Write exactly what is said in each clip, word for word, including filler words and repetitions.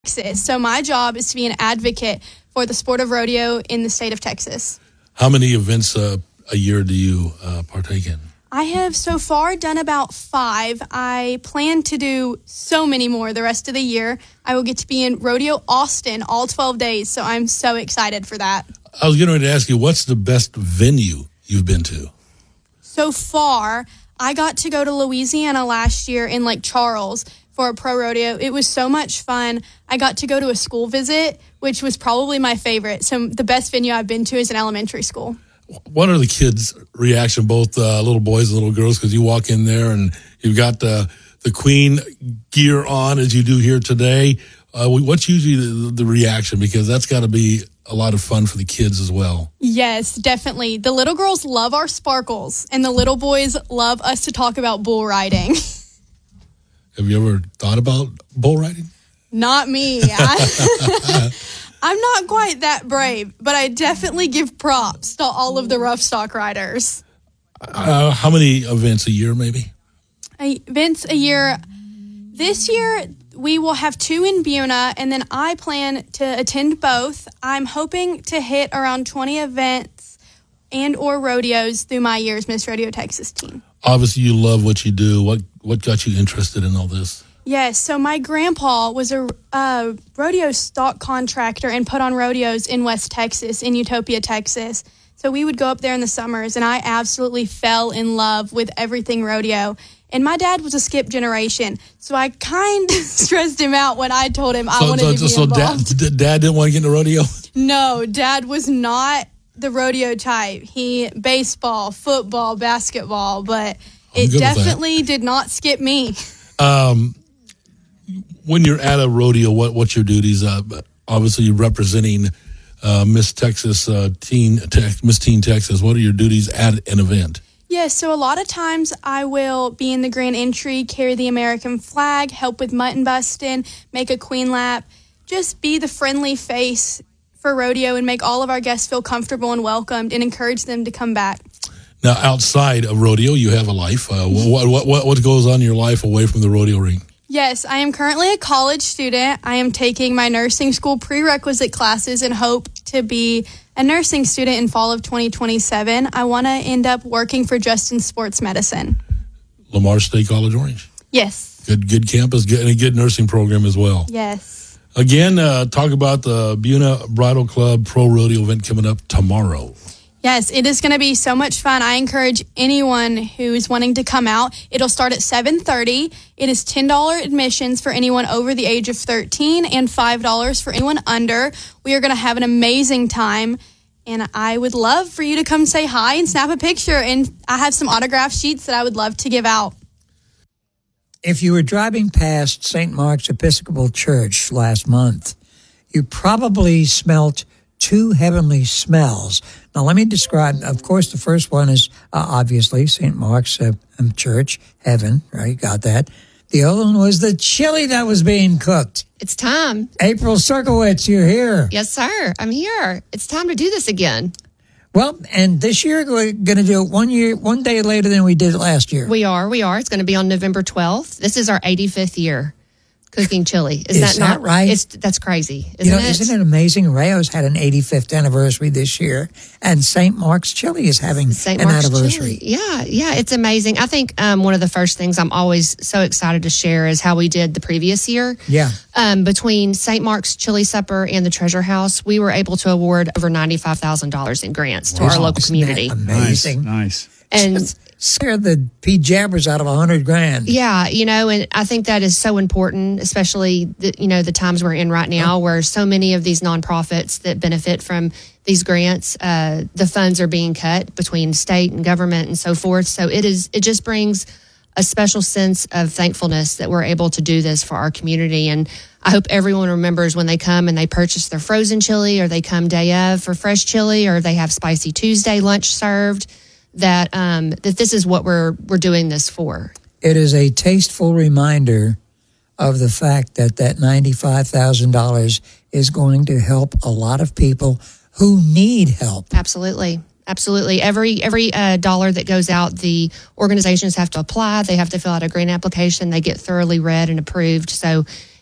Texas. So my job is to be an advocate for the sport of rodeo in the state of Texas. How many events uh, a year do you uh, partake in? I have so far done about five. I plan to do so many more the rest of the year. I will get to be in Rodeo Austin all twelve days, so I'm so excited for that. I was getting ready to ask you, what's the best venue you've been to? So far, I got to go to Louisiana last year in Lake Charles for a pro rodeo. It was so much fun. I got to go to a school visit, which was probably my favorite. So the best venue I've been to is an elementary school. What are the kids' reaction, both uh, little boys and little girls? Because you walk in there and you've got the the Queen gear on as you do here today. Uh, what's usually the, the reaction? Because that's got to be a lot of fun for the kids as well. Yes, definitely. The little girls love our sparkles, and the little boys love us to talk about bull riding. Have you ever thought about bull riding? Not me. I, I'm not quite that brave, but I definitely give props to all of the rough stock riders. Uh, how many events a year, maybe? Events a year. This year, we will have two in Buna, and then I plan to attend both. I'm hoping to hit around twenty events and or rodeos through my year as Miss Rodeo Texas team. Obviously, you love what you do. What what got you interested in all this? Yes, so my grandpa was a uh, rodeo stock contractor and put on rodeos in West Texas, in Utopia, Texas. So we would go up there in the summers, and I absolutely fell in love with everything rodeo. And my dad was a skip generation, so I kind of stressed him out when I told him I so, wanted so, to be so involved. So dad, dad didn't want to get in the rodeo? No, Dad was not the rodeo type. He baseball, football, basketball, but I'm it definitely did not skip me. Um, when you're at a rodeo, what what's your duties? Uh, obviously, you're representing uh, Miss Texas, uh, Teen Tex, Miss Teen Texas. What are your duties at an event? Yes, so a lot of times I will be in the grand entry, carry the American flag, help with mutton busting, make a queen lap, just be the friendly face for rodeo and make all of our guests feel comfortable and welcomed and encourage them to come back. Now, outside of rodeo, you have a life. Uh, what, what what what goes on in your life away from the rodeo ring? Yes, I am currently a college student. I am taking my nursing school prerequisite classes and hope to be a nursing student in fall of twenty twenty-seven. I want to end up working for Justin Sports Medicine. Lamar State College Orange. Yes. Good good campus, good, and a good nursing program as well. Yes. Again, uh, talk about the Buna Bridal Club Pro Rodeo event coming up tomorrow. Yes, it is going to be so much fun. I encourage anyone who is wanting to come out. It'll start at seven thirty. It is ten dollars admissions for anyone over the age of thirteen and five dollars for anyone under. We are going to have an amazing time, and I would love for you to come say hi and snap a picture, and I have some autograph sheets that I would love to give out. If you were driving past Saint Mark's Episcopal Church last month, you probably smelt two heavenly smells. Now, let me describe. Of course, the first one is uh, obviously Saint Mark's uh, Church, heaven, right? Got that. The other one was the chili that was being cooked. It's time. April Cirkowitz, you're here. Yes, sir. I'm here. It's time to do this again. Well, and this year we're going to do it one year, one day later than we did it last year. We are. We are. It's going to be on November twelfth. This is our eighty-fifth year cooking chili. Is, is that, that not right? It's, that's crazy. Isn't you know, it? Isn't it amazing? Rayo's had an eighty-fifth anniversary this year, and Saint Mark's Chili is having Saint an Mark's anniversary. Chili. Yeah, yeah, it's amazing. I think um, one of the first things I'm always so excited to share is how we did the previous year. Yeah. Um, between Saint Mark's Chili Supper and the Treasure House, we were able to award over ninety-five thousand dollars in grants to Wow. our local Isn't community. that amazing. Nice. nice. And Just scare the pea jabbers out of a hundred grand. yeah, you know, and I think that is so important, especially the, you know, the times we're in right now, where so many of these nonprofits that benefit from these grants, uh, the funds are being cut between state and government and so forth. So it is, it just brings a special sense of thankfulness that we're able to do this for our community. And I hope everyone remembers when they come and they purchase their frozen chili, or they come day of for fresh chili, or they have Spicy Tuesday lunch served, that um, that this is what we're we're doing this for. It is a tasteful reminder of the fact that that ninety-five thousand dollars is going to help a lot of people who need help. Absolutely. Absolutely. Every every uh, dollar that goes out, the organizations have to apply. They have to fill out a grant application. They get thoroughly read and approved. So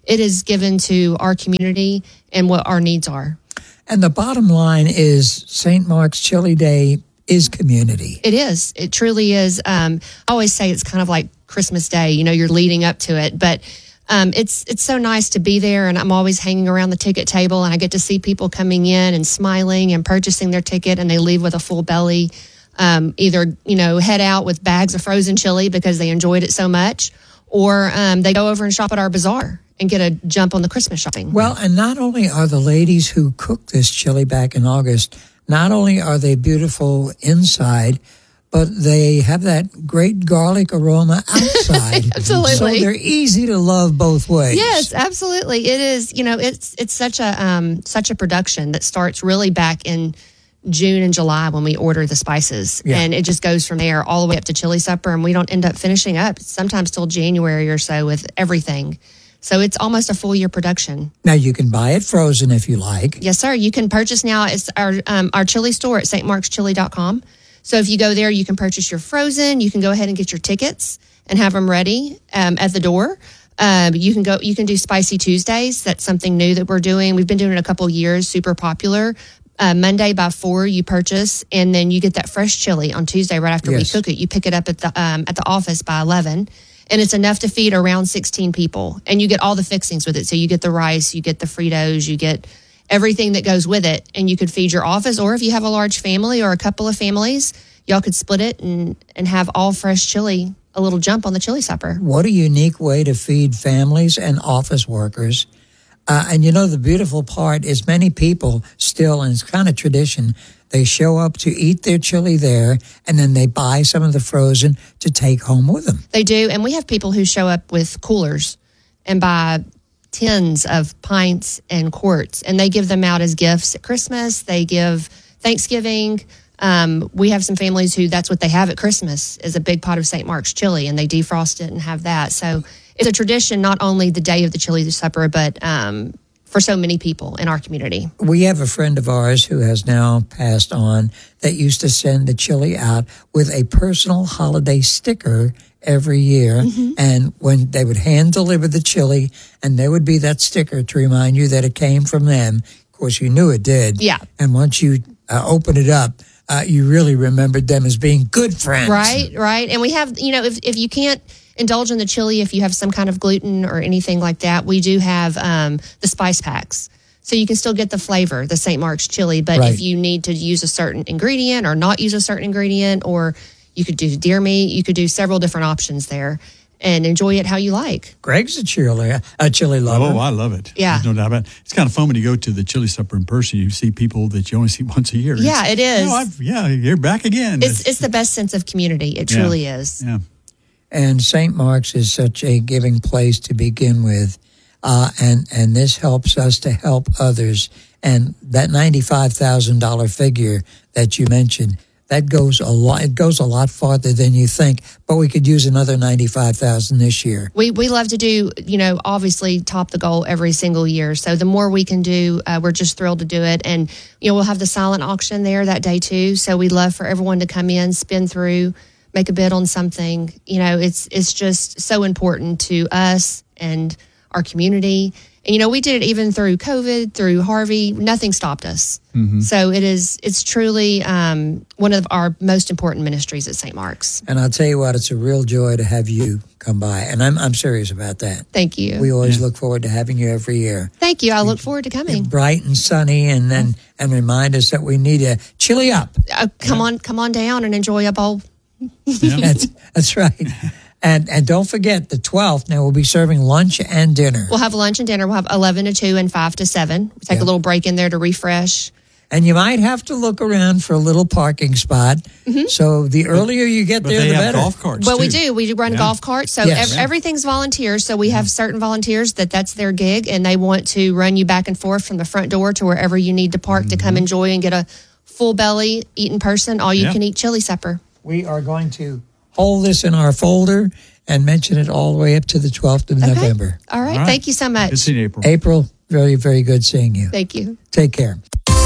it is given to our community and what our needs are. And the bottom line is Saint Mark's Chili Day is community. It is. It truly is. Um, I always say it's kind of like Christmas Day. You know, you're leading up to it, but um, it's it's so nice to be there. And I'm always hanging around the ticket table, and I get to see people coming in and smiling and purchasing their ticket, and they leave with a full belly. Um, either you know head out with bags of frozen chili because they enjoyed it so much, or um, they go over and shop at our bazaar and get a jump on the Christmas shopping. Well, and not only are the ladies who cooked this chili back in August, not only are they beautiful inside, but they have that great garlic aroma outside. Absolutely. So they're easy to love both ways. Yes, absolutely. It is, you know, it's it's such a um, such a production that starts really back in June and July when we order the spices. Yeah. And it just goes from there all the way up to chili supper, and we don't end up finishing up sometimes till January or so with everything. So it's almost a full year production. Now you can buy it frozen if you like. Yes, sir. You can purchase now. It's our um, our chili store at s t marks chili dot com. So if you go there, you can purchase your frozen. You can go ahead and get your tickets and have them ready um, at the door. Um, you can go. You can do Spicy Tuesdays. That's something new that we're doing. We've been doing it a couple of years. Super popular. Uh, Monday by four, you purchase, and then you get that fresh chili on Tuesday right after Yes. we cook it. You pick it up at the um, at the office by eleven. And it's enough to feed around sixteen people. And you get all the fixings with it. So you get the rice, you get the Fritos, you get everything that goes with it. And you could feed your office. Or if you have a large family or a couple of families, y'all could split it and, and have all fresh chili, a little jump on the chili supper. What a unique way to feed families and office workers. Uh, and you know, the beautiful part is many people still, and it's kind of tradition, they show up to eat their chili there, and then they buy some of the frozen to take home with them. They do. And we have people who show up with coolers and buy tins of pints and quarts, and they give them out as gifts at Christmas. They give Thanksgiving. Um, we have some families who that's what they have at Christmas is a big pot of Saint Mark's chili, and they defrost it and have that. So it's a tradition, not only the day of the chili supper, but um, for so many people in our community. We have a friend of ours who has now passed on that used to send the chili out with a personal holiday sticker every year. Mm-hmm. And when they would hand deliver the chili, and there would be that sticker to remind you that it came from them. Of course, you knew it did. Yeah. And once you uh, open it up, uh, you really remembered them as being good friends. Right, right. And we have, you know, if, if you can't indulge in the chili, if you have some kind of gluten or anything like that, we do have um, the spice packs. So you can still get the flavor, the Saint Mark's chili. But Right. if you need to use a certain ingredient or not use a certain ingredient, or you could do deer meat, you could do several different options there and enjoy it how you like. Greg's a chili, a chili lover. Oh, I love it. Yeah. There's no doubt about it. It's kind of fun when you go to the chili supper in person. You see people that you only see once a year. Yeah, It's, it is. You know, I've, yeah, you're back again. It's it's the best sense of community. It Yeah. truly is. Yeah. And Saint Mark's is such a giving place to begin with. Uh, and, and this helps us to help others. And that ninety-five thousand dollars figure that you mentioned, that goes a lot, it goes a lot farther than you think, but we could use another ninety-five thousand dollars this year. We we love to do, you know, obviously top the goal every single year. So the more we can do, uh, we're just thrilled to do it. And, you know, we'll have the silent auction there that day too. So we'd love for everyone to come in, spin through, make a bid on something. You know, it's it's just so important to us and our community. And, you know, we did it even through COVID, through Harvey. Nothing stopped us. Mm-hmm. So it is, it's truly um, one of our most important ministries at Saint Mark's. And I'll tell you what, it's a real joy to have you come by. And I'm I'm serious about that. Thank you. We always Yeah. look forward to having you every year. Thank you. I look forward to coming. Bright and sunny, and then and remind us that we need to chili up. Uh, come on, come on down and enjoy a bowl. That's that's right. And and don't forget the twelfth. Now we'll be serving lunch and dinner. We'll have lunch and dinner. We'll have eleven to two and five to seven. We take Yeah. a little break in there to refresh. And you might have to look around for a little parking spot. Mm-hmm. So the earlier you get But there, they the have better. golf carts, Well, too. we do. We run Yeah. golf carts. So Yes. ev- everything's volunteers. So we have certain volunteers that that's their gig, and they want to run you back and forth from the front door to wherever you need to park to come enjoy and get a full belly, eat in person, all you Yeah. can eat chili supper. We are going to hold this in our folder and mention it all the way up to the twelfth of Okay. November. All right. All right. Thank you so much. Good seeing you, April. April, very, very good seeing you. Thank you. Take care.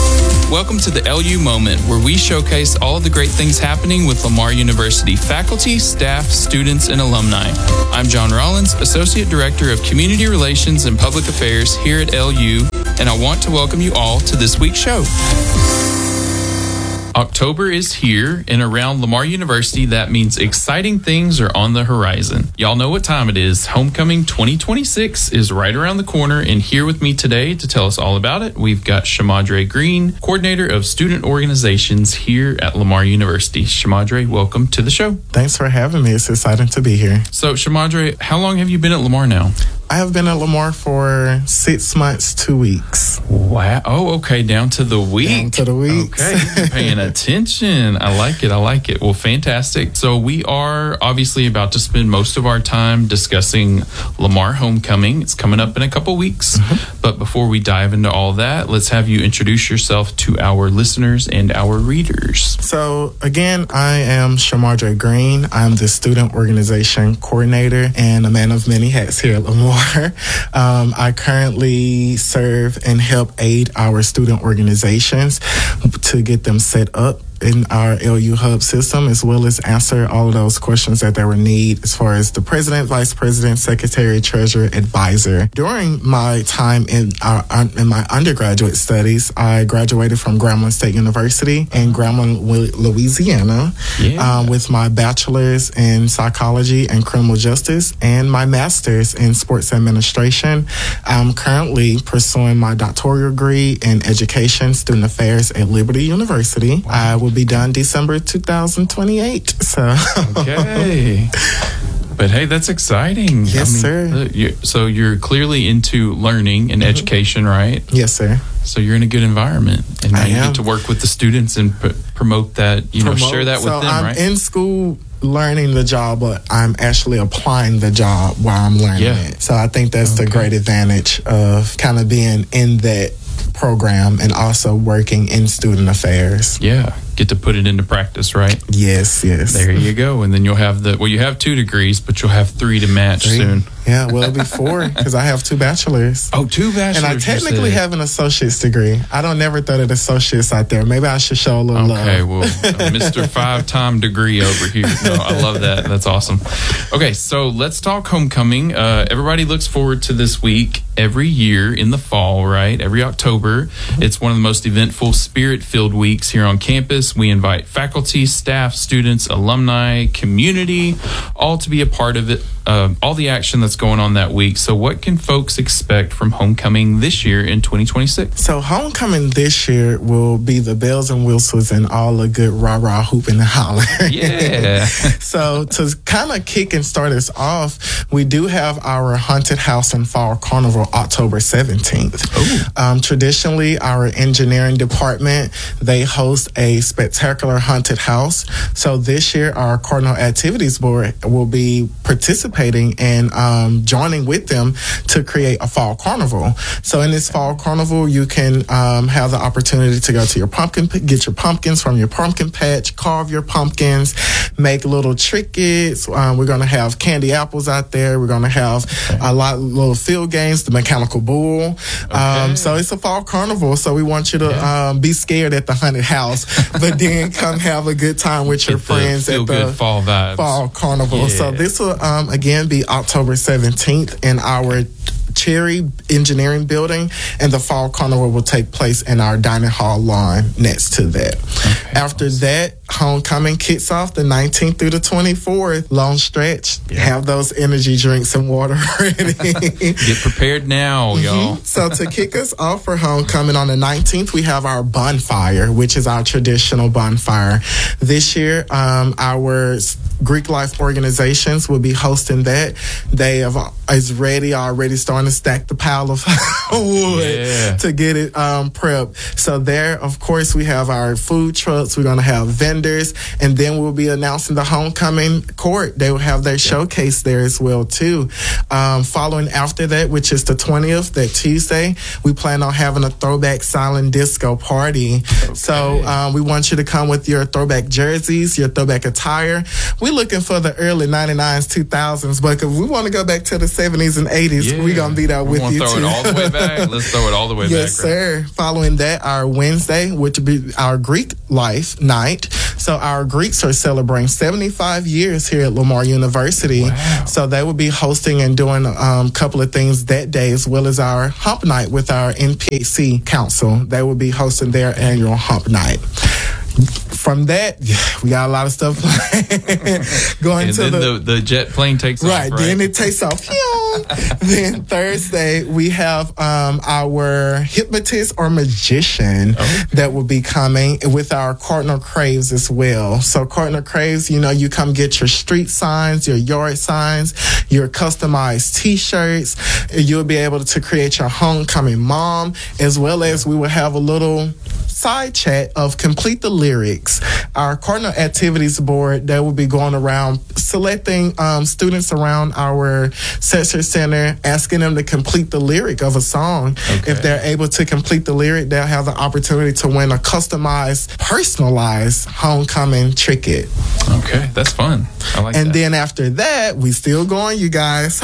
Welcome to the L U Moment, where we showcase all of the great things happening with Lamar University faculty, staff, students, and alumni. I'm John Rollins, Associate Director of Community Relations and Public Affairs here at L U, and I want to welcome you all to this week's show. October is here, and around Lamar University, that means exciting things are on the horizon. Y'all know what time it is. Homecoming twenty twenty-six is right around the corner, and here with me today to tell us all about it, we've got Shamadre Green, Coordinator of Student Organizations here at Lamar University. Shamadre, welcome to the show. Thanks for having me. It's exciting to be here. So, Shamadre, how long have you been at Lamar now? I have been at Lamar for six months, two weeks. Wow. Oh, okay. Down to the week. Down to the week. Okay. You're paying attention. I like it. I like it. Well, fantastic. So we are obviously about to spend most of our time discussing Lamar Homecoming. It's coming up in a couple weeks. Mm-hmm. But before we dive into all that, let's have you introduce yourself to our listeners and our readers. So again, I am Shamadre Green. I'm the Student Organization Coordinator and a man of many hats here at Lamar. Um, I currently serve and help aid our student organizations to get them set up in our L U Hub system, as well as answer all of those questions that they would need as far as the president, vice president, secretary, treasurer, advisor. During my time in our in my undergraduate studies, I graduated from Grambling State University in Grambling, Louisiana, yeah. um, with my bachelor's in psychology and criminal justice and my master's in sports administration. I'm currently pursuing my doctoral degree in education, student affairs at Liberty University. Wow. I will be done December two thousand twenty-eight. So okay. But hey, that's exciting. Yes, I mean, sir. You're, so you're clearly into learning and mm-hmm. education, right? Yes, sir. So you're in a good environment, and now I you am. get to work with the students and p- promote that. You promote, know, share that so with them, I'm right? in school learning the job, but I'm actually applying the job while I'm learning yeah. it. So I think that's okay. the great advantage of kind of being in that program and also working in student affairs. Yeah. Get to put it into practice, right? Yes, yes. There you go. And then you'll have the, well, you have two degrees, but you'll have three to match three. soon. Yeah, well, it'll be four because I have two bachelors. Oh, two bachelors. And I technically have an associate's degree. I don't never thought of associates out there. Maybe I should show a little okay, love. Okay, well, Mister Five-time degree over here. No, I love that. That's awesome. Okay, so let's talk homecoming. Uh, everybody looks forward to this week every year in the fall, right? Every October. It's one of the most eventful, spirit-filled weeks here on campus. We invite faculty, staff, students, alumni, community, all to be a part of it. Uh, all the action that's going on that week. So what can folks expect from homecoming this year in twenty twenty-six? So homecoming this year will be the bells and whistles and all the good rah-rah hooping and hollering. Yeah. So to kind of kick and start us off, we do have our Haunted House and Fall Carnival October seventeenth. Um, traditionally, our engineering department, they host a spectacular haunted house. So this year, our Cardinal Activities Board will be participating and um, joining with them to create a fall carnival. So in this fall carnival, you can um, have the opportunity to go to your pumpkin, get your pumpkins from your pumpkin patch, carve your pumpkins, make little trinkets. Um, we're going to have candy apples out there. We're going to have okay. a lot of little field games, the mechanical bull. Okay. Um, so it's a fall carnival. So we want you to yeah. um, be scared at the haunted house, but then come have a good time with your get friends the at the fall vibes. Fall carnival. Yeah. So this will um, again be October seventeenth in our Cherry Engineering Building, and the Fall Carnival will take place in our dining hall lawn next to that. Okay, After awesome. that, homecoming kicks off the nineteenth through the twenty-fourth. Long stretch. Yeah. Have those energy drinks and water ready. Get prepared now, mm-hmm. y'all. So to kick us off for homecoming on the nineteenth, we have our bonfire, which is our traditional bonfire. This year, um, our Greek Life organizations will be hosting that. They have is ready already, starting to stack the pile of wood yeah. to get it um, prepped. So there, of course, we have our food trucks. We're going to have vendors, and then we'll be announcing the homecoming court. They will have their yeah. showcase there as well too. Um, following after that, which is the twentieth, that Tuesday, we plan on having a throwback silent disco party. Okay. So um, we want you to come with your throwback jerseys, your throwback attire. We looking for the early ninety-nines, two thousands, but if we want to go back to the seventies and eighties, Yeah. we're going to be there with we you, throw too. it all the way back. Let's throw it all the way Yes, back. Right? sir. Following that, our Wednesday, which would be our Greek life night. So our Greeks are celebrating seventy-five years here at Lamar University. Wow. So they will be hosting and doing a um, couple of things that day, as well as our hump night with our N P A C council. They will be hosting their annual hump night. From that, we got a lot of stuff going And to then the, the, the jet plane takes right, off, right? then it takes off. Then Thursday, we have um, our hypnotist or magician Okay. that will be coming with our Cardinal Craves as well. So Cardinal Craves, you know, you come get your street signs, your yard signs, your customized T-shirts. You'll be able to create your homecoming mom, as well as we will have a little side chat of complete the lyrics. Our Cardinal Activities Board, that will be going around selecting um, students around our Setzer Center, asking them to complete the lyric of a song. Okay. If they're able to complete the lyric, they'll have the opportunity to win a customized, personalized homecoming ticket. Okay, that's fun. I like And that. then after that, we still going, you guys.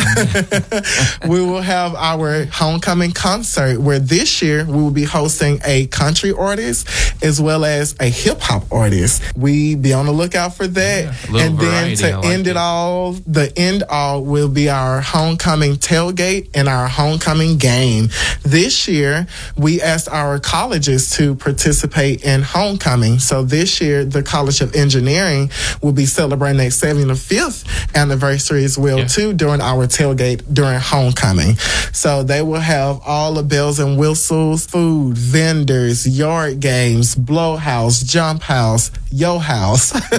We will have our homecoming concert, where this year we will be hosting a country artist as well as a hip hop artist. We be on the lookout for that. Yeah, a little and then variety, to I like end it it. all, the end all will be our homecoming tailgate and our homecoming game. This year, we asked our colleges to participate in homecoming. So this year, the College of Engineering will be celebrating their seventy-fifth anniversary as well, Yeah. too, during our tailgate during homecoming. So they will have all the bells and whistles, food, vendors, yard games, blow house, jump house, yo house. All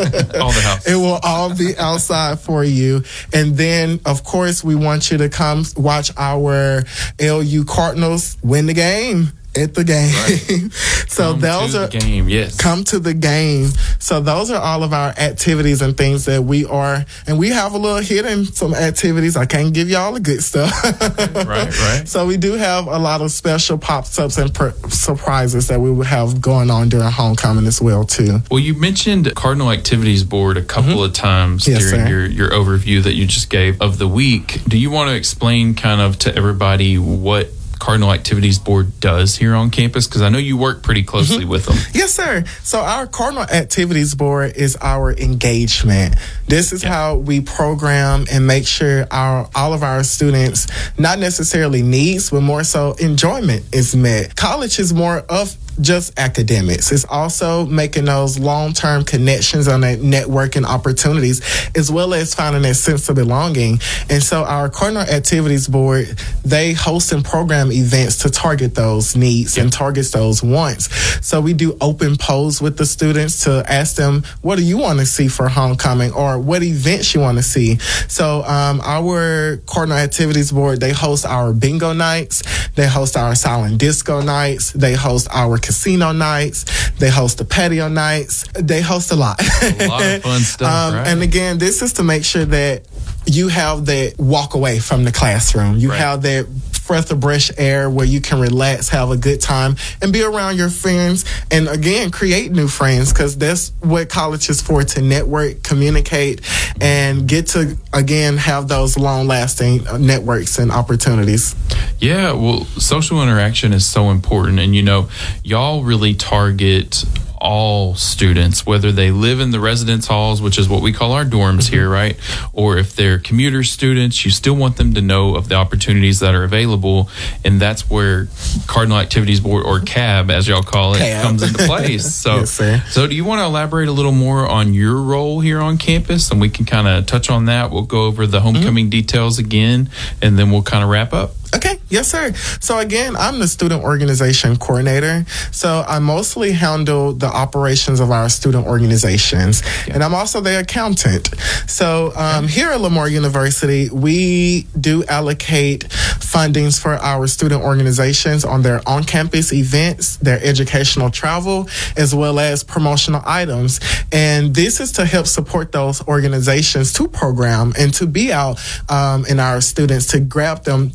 the house. It will all be outside for you. And then, of course, we want you to come watch our L U Cardinals win the game at the game. Right. So Come those to are the game, yes. come to the game. So those are all of our activities and things that we are, and we have a little hidden some activities. I can't give you all the good stuff. Right, right. So we do have a lot of special pop-ups and per- surprises that we will have going on during homecoming as well, too. Well, you mentioned Cardinal Activities Board a couple of times Mm-hmm. Yes, during sir. your, your overview that you just gave of the week. Do you want to explain kind of to everybody what Cardinal Activities Board does here on campus? Because I know you work pretty closely Mm-hmm. with them. Yes, sir. So our Cardinal Activities Board is our engagement. This is how we program and make sure our all of our students, not necessarily needs, but more so enjoyment is met. College is more of just academics. It's also making those long-term connections on that networking opportunities, as well as finding that sense of belonging. And so our Cardinal Activities Board, they host and program events to target those needs and target those wants. So we do open polls with the students to ask them, what do you want to see for homecoming, or what events you want to see? So um, our Cardinal Activities Board, they host our bingo nights, they host our silent disco nights, they host our casino nights, they host the patio nights, they host a lot. A lot of fun stuff, um, right? And again, this is to make sure that you have that walk away from the classroom. You Right. have that breath of fresh air where you can relax, have a good time, and be around your friends. And again, create new friends, because that's what college is for, to network, communicate, and get to, again, have those long-lasting networks and opportunities. Yeah, well, social interaction is so important. And, you know, y'all really target all students, whether they live in the residence halls, which is what we call our dorms Mm-hmm. here, right? Or if they're commuter students, you still want them to know of the opportunities that are available. And that's where Cardinal Activities Board, or C A B, as y'all call it, C A B. comes into place. So, Yes, sir. so do you want to elaborate a little more on your role here on campus? And we can kind of touch on that. We'll go over the homecoming Mm-hmm. details again, and then we'll kind of wrap up. Okay, yes, sir. So again, I'm the student organization coordinator. So I mostly handle the operations of our student organizations, and I'm also the accountant. So um, here at Lamar University, we do allocate fundings for our student organizations on their on-campus events, their educational travel, as well as promotional items. And this is to help support those organizations to program and to be out um, in our students, to grab them, not to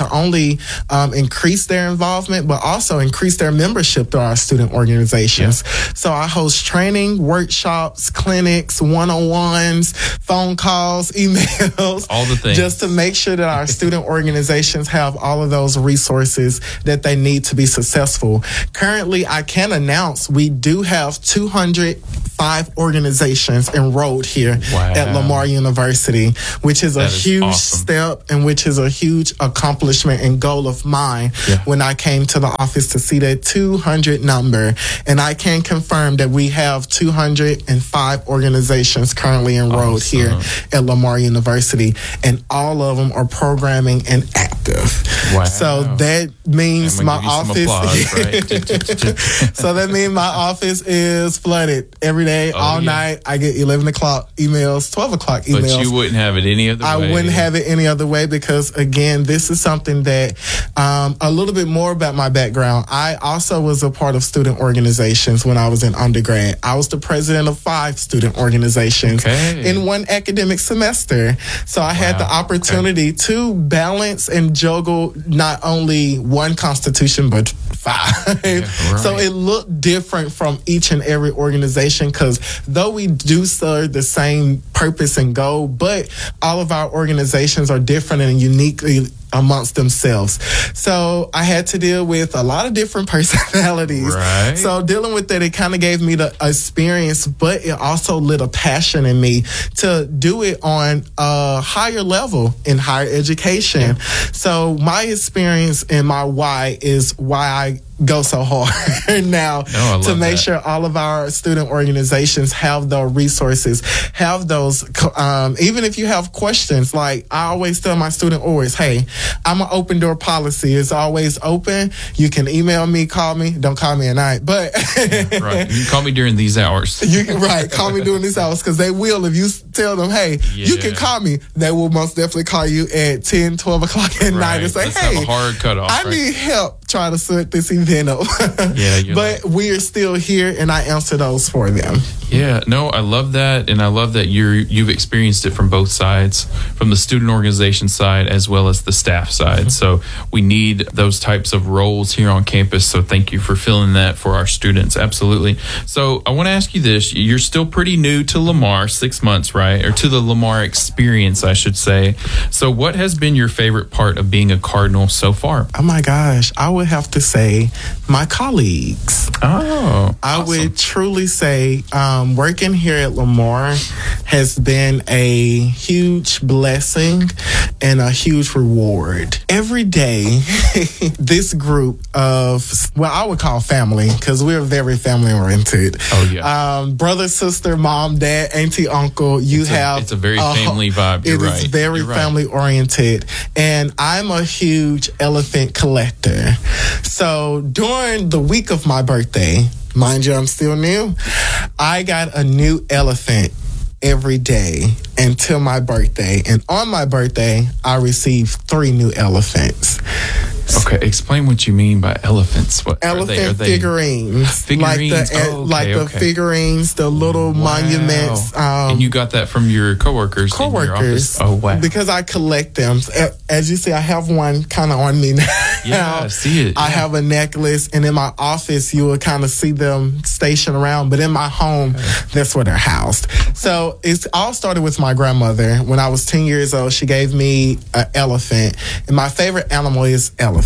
not only um, increase their involvement, but also increase their membership through our student organizations. Yeah. So I host training, workshops, clinics, one-on-ones, phone calls, emails. All the things. Just to make sure that our student organizations have all of those resources that they need to be successful. Currently, I can announce we do have two hundred five organizations enrolled here wow. at Lamar University, which is that a is huge awesome. step and which is a huge accomplishment and goal of mine yeah. when I came to the office to see that two hundred number. And I can confirm that we have two hundred five organizations currently enrolled awesome. here at Lamar University, and all of them are programming and active. Wow. So that means my office applause, right? so that means my office is flooded every day, oh, all yeah. night. I get eleven o'clock emails, twelve o'clock emails. But you wouldn't have it any other I way. I wouldn't have it any other way because, again, this is something that um, a little bit more about my background. I also was a part of student organizations when I was in undergrad. I was the president of five student organizations okay. in one academic semester. So I wow. had the opportunity okay. to balance and juggle not only one constitution, but five. Yeah, right. So it looked different from each and every organization because though we do serve the same purpose and goal, but all of our organizations are different and uniquely amongst themselves. So I had to deal with a lot of different personalities. Right. So dealing with that, it kind of gave me the experience, but it also lit a passion in me to do it on a higher level in higher education. Yeah. So my experience and my why is why I go so hard now no, to make that. sure all of our student organizations have the resources, have those, um, even if you have questions, like I always tell my student orgs, hey, I'm an open door policy. It's always open. You can email me, call me. Don't call me at night, but yeah, right. You can call me during these hours. You can, right. Call me during these hours because they will. If you tell them, hey, yeah. you can call me, they will most definitely call you at ten, twelve o'clock at right. night and say, Let's hey, have a hard cutoff, I right? need help trying to set this event up. yeah, but like- we are still here and I answer those for them. Yeah, no, I love that, and I love that you're you've experienced it from both sides, from the student organization side as well as the staff side. So we need those types of roles here on campus. So thank you for filling that for our students. Absolutely. So I want to ask you this: you're still pretty new to Lamar, six months, right? Or to the Lamar experience, I should say. So what has been your favorite part of being a Cardinal so far? Oh my gosh, I would have to say my colleagues. Oh, I awesome. would truly say. Um, Um, working here at Lamar has been a huge blessing and a huge reward. Every day, this group of, well, I would call family because we're very family oriented. Oh, yeah. Um, brother, sister, mom, dad, auntie, uncle, you it's have. A, it's a very uh, family vibe. You're it right. is very You're family right. oriented. And I'm a huge elephant collector. So during the week of my birthday, mind you, I'm still new. I got a new elephant every day until my birthday. And on my birthday, I received three new elephants. Okay, explain what you mean by elephants. What Elephant are they, are they figurines, figurines, like the oh, okay, like the okay. figurines, the little wow. monuments. Um, and you got that from your coworkers. Coworkers. In your office? Oh wow! Because I collect them. As you see, I have one kind of on me now. Yeah, I see it. I yeah. have a necklace, and in my office, you will kind of see them stationed around. But in my home, okay. that's where they're housed. So it's all started with my grandmother. When I was ten years old, she gave me an elephant, and my favorite animal is elephants.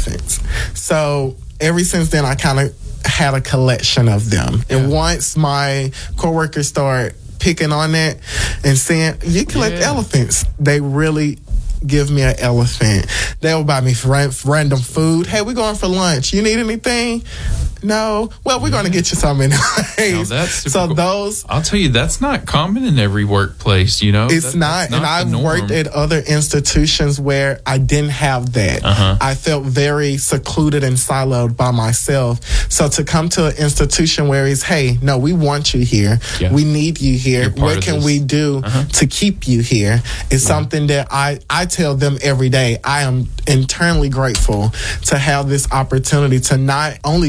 So ever since then, I kind of had a collection of them. Yeah. And once my coworkers start picking on that and saying, you collect yeah. elephants, they really give me an elephant. They'll buy me random food. Hey, we're going for lunch. You need anything? No. Well, we're going to get you something anyways. Now that's super so cool. those, I'll tell you, that's not common in every workplace. You know, it's that, not. not. And I've norm. worked at other institutions where I didn't have that. Uh-huh. I felt very secluded and siloed by myself. So to come to an institution where it's, hey, no, we want you here. Yeah. We need you here. What can this. we do uh-huh. to keep you here? Is yeah. something that I, I tell them every day. I am internally grateful to have this opportunity to not only be here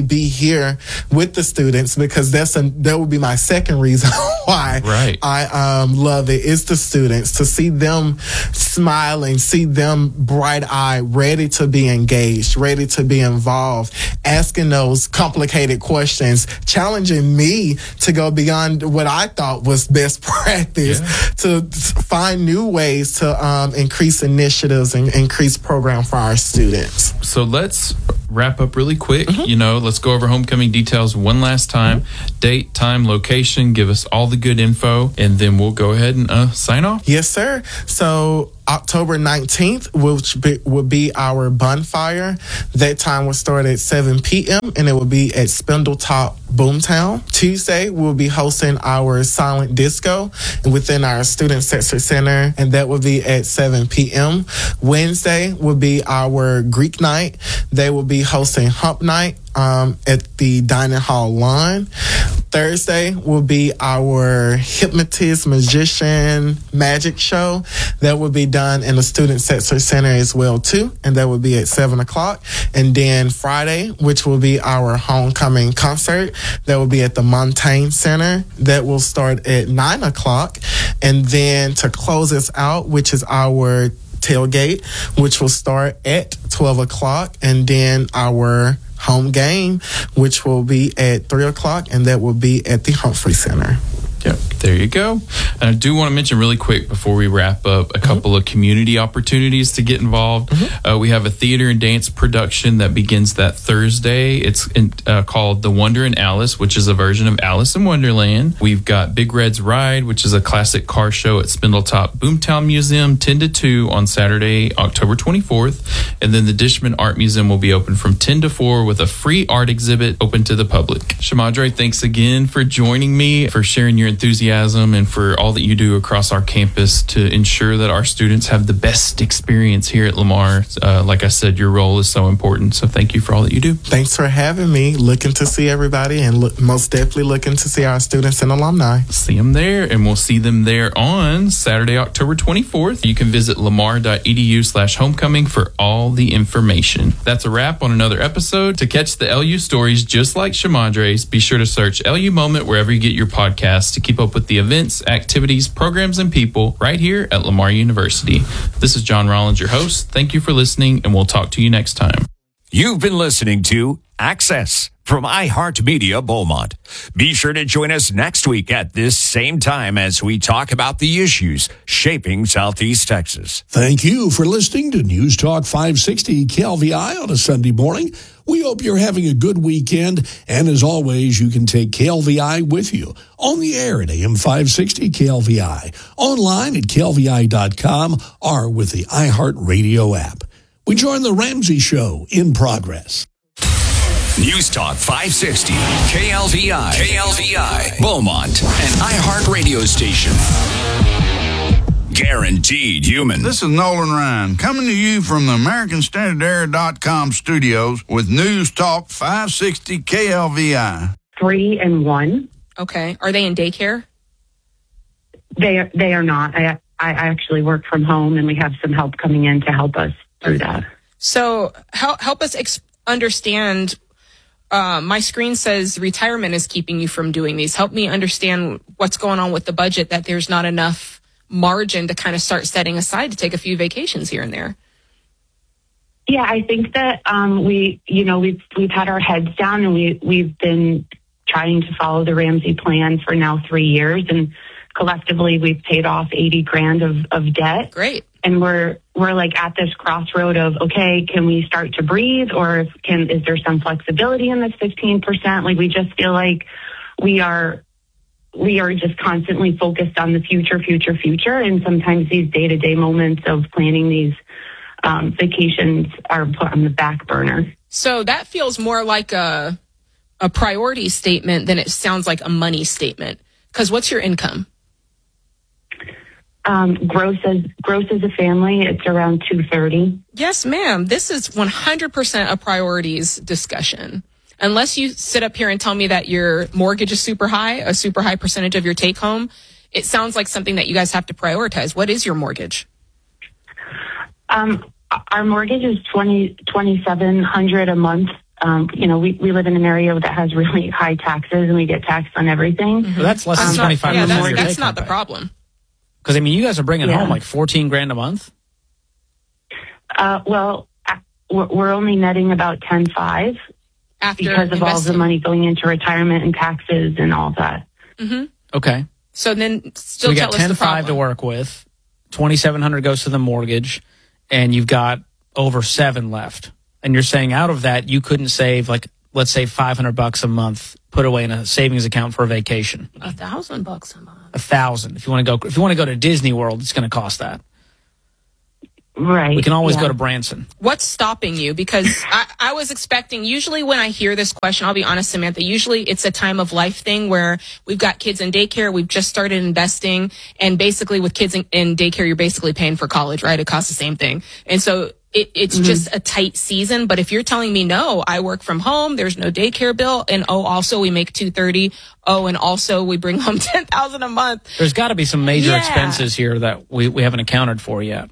here with the students, because that's a, that would be my second reason why right. I um, love it, is the students, to see them smiling, see them bright-eyed, ready to be engaged, ready to be involved, asking those complicated questions, challenging me to go beyond what I thought was best practice, yeah. to find new ways to um, increase initiatives and increase program for our students. So let's wrap up really quick. Mm-hmm. You know, let's go over homecoming details one last time. Mm-hmm. Date, time, location, give us all the good info, and then we'll go ahead and uh, sign off. Yes, sir. So October nineteenth, which be, will be our bonfire. That time will start at seven p.m. and it will be at Spindletop Boomtown. Tuesday, we'll be hosting our silent disco within our Student Section Center, and that will be at seven p.m. Wednesday will be our Greek night. They will be hosting Hump Night um, at the Dining Hall lawn. Thursday will be our hypnotist, magician, magic show. That will be done in the Student Section Center as well, too, and that will be at seven o'clock. And then Friday, which will be our homecoming concert, that will be at the Montaigne Center. That will start at nine o'clock. And then to close us out, which is our tailgate, which will start at twelve o'clock, and then our home game, which will be at three o'clock, and that will be at the Humphrey Center. Yep, there you go. And I do want to mention really quick before we wrap up a couple mm-hmm. of community opportunities to get involved. Mm-hmm. Uh, we have a theater and dance production that begins that Thursday. It's in, uh, called The Wonder in Alice, which is a version of Alice in Wonderland. We've got Big Red's Ride, which is a classic car show at Spindletop Boomtown Museum, ten to two on Saturday, October twenty-fourth. And then the Dishman Art Museum will be open from ten to four with a free art exhibit open to the public. Shamadre, thanks again for joining me, for sharing your enthusiasm, and for all that you do across our campus to ensure that our students have the best experience here at Lamar. Uh, like I said, your role is so important. So thank you for all that you do. Thanks for having me. Looking to see everybody, and look, most definitely looking to see our students and alumni. See them there, and we'll see them there on Saturday, October twenty-fourth. You can visit lamar.edu slash homecoming for all the information. That's a wrap on another episode. To catch the L U stories just like Shamadre's, be sure to search L U Moment wherever you get your podcasts to keep up with the events, activities, programs, and people right here at Lamar University. This is John Rollins, your host. Thank you for listening, and we'll talk to you next time. You've been listening to Access from iHeartMedia Beaumont. Be sure to join us next week at this same time as we talk about the issues shaping Southeast Texas. Thank you for listening to News Talk five sixty K L V I on a Sunday morning. We hope you're having a good weekend, and as always, you can take K L V I with you on the air at A M five sixty K L V I, online at K L V I dot com, or with the iHeartRadio app. We join the Ramsey Show in progress. News Talk five sixty, K L V I, K L V I, Beaumont, an iHeart radio station. Guaranteed human. This is Nolan Ryan, coming to you from the American Standard Air dot com studios with News Talk five sixty K L V I. Three and one. Okay. Are they in daycare? They are, they are not. I, I actually work from home, and we have some help coming in to help us through that. So help, help us ex- understand. Uh, my screen says retirement is keeping you from doing these. Help me understand what's going on with the budget, that there's not enough margin to kind of start setting aside to take a few vacations here and there. Yeah, I think that um, we, you know, we've we've had our heads down, and we we've been trying to follow the Ramsey plan for now three years, and collectively we've paid off eighty grand of, of debt. Great. And we're we're like at this crossroad of, okay, can we start to breathe, or can is there some flexibility in this fifteen percent? Like, we just feel like we are we are just constantly focused on the future, future, future, and sometimes these day to day moments of planning these um, vacations are put on the back burner. So that feels more like a a priority statement than it sounds like a money statement. Because what's your income? Um, gross as gross as a family, it's around two thirty. Yes, ma'am. This is one hundred percent a priorities discussion. Unless you sit up here and tell me that your mortgage is super high, a super high percentage of your take home, it sounds like something that you guys have to prioritize. What is your mortgage? Um, our mortgage is twenty twenty seven hundred a month. Um, you know, we, we live in an area that has really high taxes and we get taxed on everything. Well, that's less than Um, twenty-five Yeah, percent of that's, your that's take not home the pay. problem. Because, I mean, you guys are bringing Yeah. home like fourteen grand a month. Uh, well, uh, we're we're only netting about ten five After because of all the investing. money going into retirement and taxes and all that. Mm-hmm. Okay. So then So still we tell got us the ten five problem. to work with. twenty-seven hundred goes to the mortgage, and you've got over seven left. And you're saying out of that, you couldn't save, like, let's say five hundred bucks a month, put away in a savings account for a vacation. A thousand bucks a month. A thousand. If you want to go, if you want to go to Disney World, it's going to cost that. Right. We can always yeah. go to Branson. What's stopping you? Because I, I was expecting, usually when I hear this question, I'll be honest, Samantha, usually it's a time of life thing where we've got kids in daycare, we've just started investing, and basically with kids in, in daycare, you're basically paying for college, right? It costs the same thing. And so it, it's Mm-hmm. just a tight season. But if you're telling me, no, I work from home, there's no daycare bill, and oh, also we make two thirty, oh, and also we bring home ten thousand a month. There's got to be some major Yeah. expenses here that we, we haven't accounted for yet.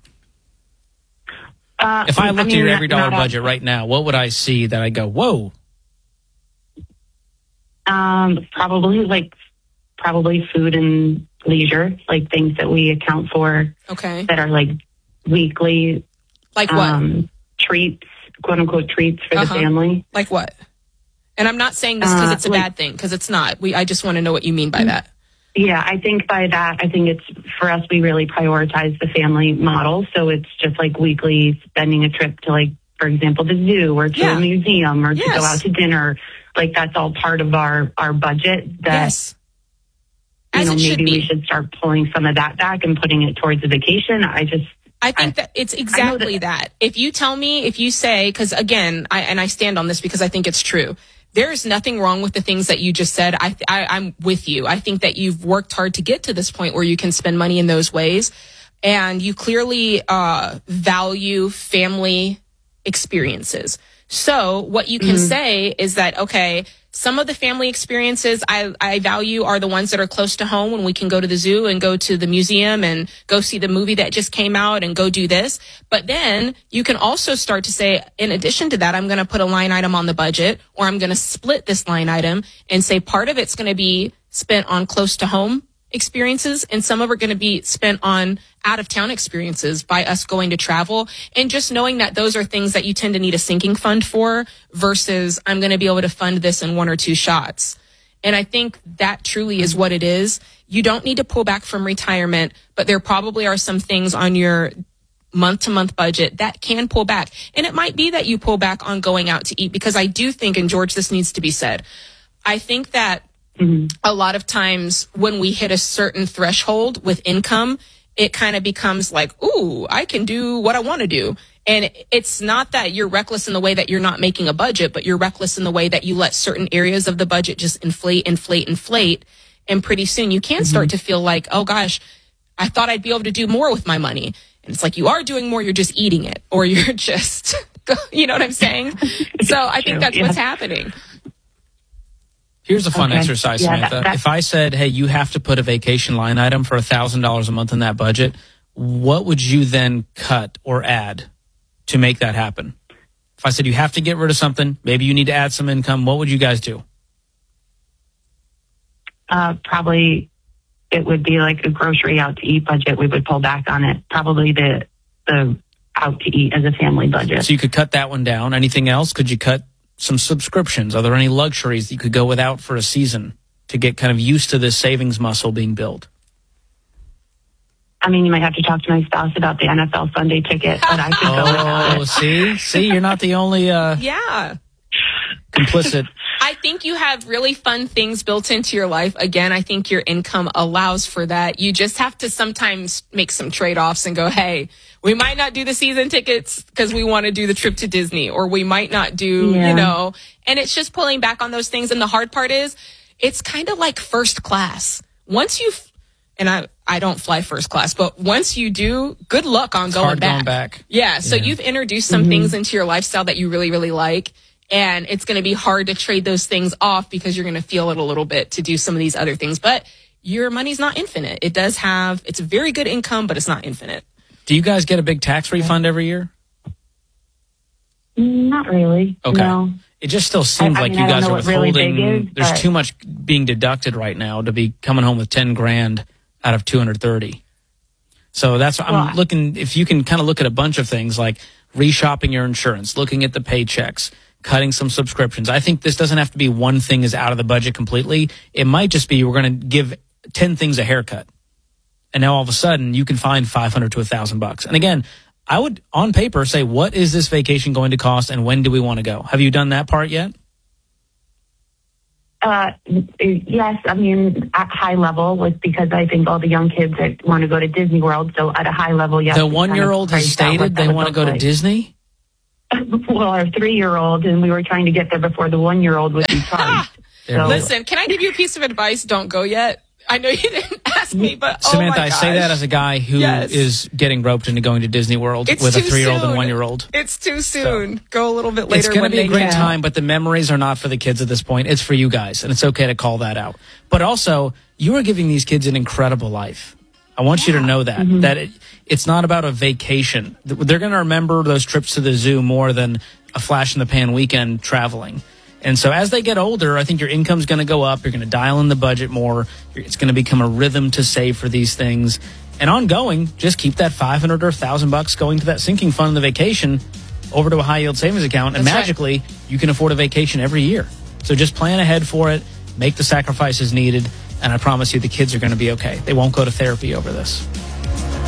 Uh, If I looked at mean, your not- every dollar not budget right now, what would I see that I go, whoa? Um, probably like probably food and leisure, like things that we account for Okay. that are like weekly Like what? um, treats, quote unquote treats for Uh-huh. the family. Like what? And I'm not saying this because Uh, it's a like- bad thing, because it's not. We I just want to know what you mean by that. Yeah, I think by that, I think it's for us, we really prioritize the family model. So it's just like weekly spending a trip to, like, for example, the zoo or to Yeah. a museum or to Yes. go out to dinner. Like that's all part of our, our budget that, Yes. you As know, it should maybe we be. should start pulling some of that back and putting it towards a vacation. I just, I think that it's exactly that. If you tell me, if you say, because again, I, and I stand on this because I think it's true. There's nothing wrong with the things that you just said. I, I, I'm with you. I think that you've worked hard to get to this point where you can spend money in those ways. And you clearly uh, value family experiences. So what you can Mhm. say is that, okay, some of the family experiences I, I value are the ones that are close to home, when we can go to the zoo and go to the museum and go see the movie that just came out and go do this. But then you can also start to say, in addition to that, I'm going to put a line item on the budget, or I'm going to split this line item and say part of it's going to be spent on close to home experiences, and some of it are going to be spent on out of town experiences by us going to travel, and just knowing that those are things that you tend to need a sinking fund for versus I'm going to be able to fund this in one or two shots. And I think that truly is what it is. You don't need to pull back from retirement, but there probably are some things on your month to month budget that can pull back. And it might be that you pull back on going out to eat, because I do think, and George, this needs to be said, I think that a lot of times when we hit a certain threshold with income, it kind of becomes like, ooh, I can do what I want to do. And it's not that you're reckless in the way that you're not making a budget, but you're reckless in the way that you let certain areas of the budget just inflate, inflate, inflate. And pretty soon you can start to feel like, oh gosh, I thought I'd be able to do more with my money. And it's like, you are doing more, you're just eating it, or you're just, you know what I'm saying? So I think that's what's happening. Here's a fun Okay. exercise, Yeah, Samantha. that- that- if I said, hey, you have to put a vacation line item for one thousand dollars a month in that budget, what would you then cut or add to make that happen? If I said you have to get rid of something, maybe you need to add some income, what would you guys do? uh, probably it would be like a grocery out to eat budget. We would pull back on it. Probably the, the out to eat as a family budget. So you could cut that one down. Anything else? Could you cut some subscriptions? Are there any luxuries that you could go without for a season to get kind of used to this savings muscle being built? I mean, you might have to talk to my spouse about the N F L Sunday ticket, but I could go without Oh, it. see? See, you're not the only uh, Yeah. complicit. I think you have really fun things built into your life. Again, I think your income allows for that. You just have to sometimes make some trade-offs and go, hey, we might not do the season tickets because we want to do the trip to Disney, or we might not do, Yeah. you know, and it's just pulling back on those things. And the hard part is it's kind of like first class. Once you, and I, I don't fly first class, but once you do, good luck on It's going hard back. going back. Yeah. So Yeah. you've introduced some Mhm. things into your lifestyle that you really, really like. And it's going to be hard to trade those things off because you're going to feel it a little bit to do some of these other things. But your money's not infinite. It does have, it's a very good income, but it's not infinite. Do you guys get a big tax refund every year? Not really. Okay. No. it just still seems I- I like mean, you I don't guys know are what really withholding. big is, there's but- too much being deducted right now to be coming home with ten grand out of two hundred thirty. So that's what I'm Well, looking. If you can kind of look at a bunch of things like reshopping your insurance, looking at the paychecks, cutting some subscriptions. I think this doesn't have to be one thing is out of the budget completely. It might just be we're going to give ten things a haircut. And now all of a sudden you can find five hundred to one thousand bucks. And again, I would on paper say, what is this vacation going to cost and when do we want to go? Have you done that part yet? Uh, yes, I mean, at high level was because I think all the young kids that want to go to Disney World. So at a high level, yes. The we one year old kind of has priced out what stated that they would want to look go to like. Disney. Well, our three year old, and we were trying to get there before the one year old would be charged. so, Listen, can I give you a piece of advice? Don't go yet. I know you didn't ask me, but Samantha, oh my I say gosh. that as a guy who is Yes. getting roped into going to Disney World It's with a too three year old and soon. one year old. It's too soon. Go a little bit later. It's going when to be a they great can. time, but the memories are not for the kids at this point. It's for you guys, and it's okay to call that out. But also, you are giving these kids an incredible life. I want you to know that Mm-hmm. that it, it's not about a vacation. They're going to remember those trips to the zoo more than a flash in the pan weekend traveling. And so as they get older, I think your income's going to go up. You're going to dial in the budget more. It's going to become a rhythm to save for these things. And ongoing, just keep that five hundred or one thousand bucks going to that sinking fund in the vacation over to a high yield savings account. And That's right. magically, you can afford a vacation every year. So just plan ahead for it. Make the sacrifices needed. And I promise you the kids are going to be okay. They won't go to therapy over this.